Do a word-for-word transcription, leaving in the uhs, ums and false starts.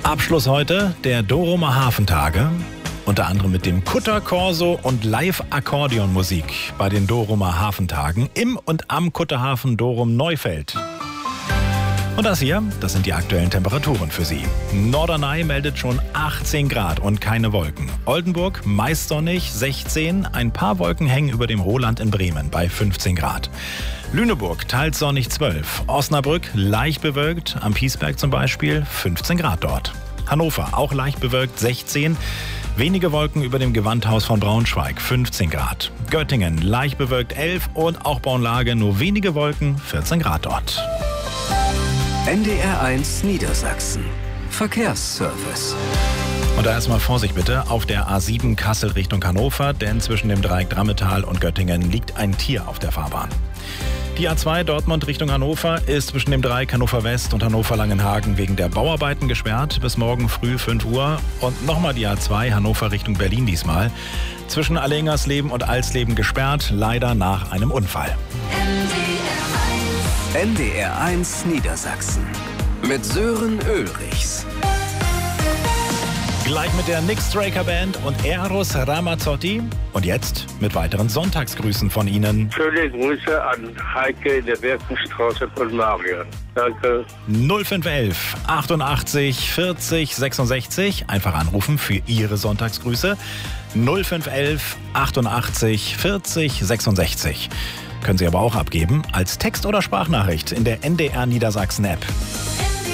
Abschluss heute der Doromer Hafentage. Unter anderem mit dem Kutter Corso und Live-Akkordeonmusik bei den Doromer Hafentagen im und am Kutterhafen Dorum Neufeld. Und das hier, das sind die aktuellen Temperaturen für Sie. Norderney meldet schon achtzehn Grad und keine Wolken. Oldenburg meist sonnig, sechzehn. Ein paar Wolken hängen über dem Roland in Bremen bei fünfzehn Grad. Lüneburg teils sonnig, zwölf. Osnabrück leicht bewölkt, am Piesberg zum Beispiel fünfzehn Grad dort. Hannover auch leicht bewölkt, sechzehn. Wenige Wolken über dem Gewandhaus von Braunschweig, fünfzehn Grad. Göttingen leicht bewölkt, elf. Und auch Bornlage nur wenige Wolken, vierzehn Grad dort. N D R eins Niedersachsen. Verkehrsservice. Und da erstmal Vorsicht bitte auf der A sieben Kassel Richtung Hannover, denn zwischen dem Dreieck Drammetal und Göttingen liegt ein Tier auf der Fahrbahn. Die A zwei Dortmund Richtung Hannover ist zwischen dem Dreieck Hannover West und Hannover Langenhagen wegen der Bauarbeiten gesperrt bis morgen früh fünf Uhr. Und nochmal die A zwei Hannover Richtung Berlin diesmal. Zwischen Allengersleben und Alsleben gesperrt, leider nach einem Unfall. N D R eins Niedersachsen mit Sören Ulrichs. Gleich mit der Nick Straker Band und Eros Ramazzotti. Und jetzt mit weiteren Sonntagsgrüßen von Ihnen. Schöne Grüße an Heike in der Birkenstraße von Marion. Danke. null fünf elf achtundachtzig vierzig sechsundsechzig. Einfach anrufen für Ihre Sonntagsgrüße. null fünf elf achtundachtzig vierzig sechsundsechzig. Können Sie aber auch abgeben als Text- oder Sprachnachricht in der N D R Niedersachsen App.